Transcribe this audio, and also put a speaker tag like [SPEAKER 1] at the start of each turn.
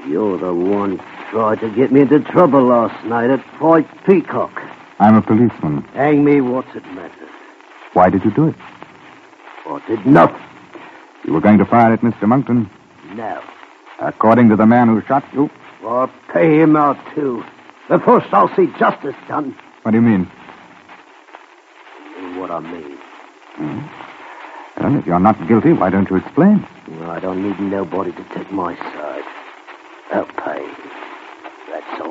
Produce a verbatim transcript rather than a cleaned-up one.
[SPEAKER 1] You're the one tried to get me into trouble last night at Point Peacock.
[SPEAKER 2] I'm a policeman.
[SPEAKER 1] Hang me, what's it matter?
[SPEAKER 2] Why did you do it?
[SPEAKER 1] I did nothing.
[SPEAKER 2] You were going to fire at Mister Monkton?
[SPEAKER 1] No.
[SPEAKER 2] According to the man who shot you?
[SPEAKER 1] I'll pay him out, too. But first I'll see justice done.
[SPEAKER 2] What do you mean?
[SPEAKER 1] You know what I mean.
[SPEAKER 2] Hmm. Well, if you're not guilty, why don't you explain?
[SPEAKER 1] Well, I don't need nobody to take my side.